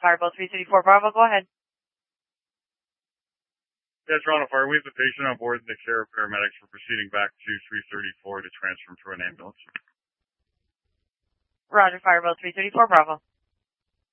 Fireball 334 Bravo, go ahead. Yeah, Toronto Fire. We have the patient on board and the care of paramedics. We're proceeding back to 334 to transfer him to an ambulance. Roger, Fireball 334 Bravo.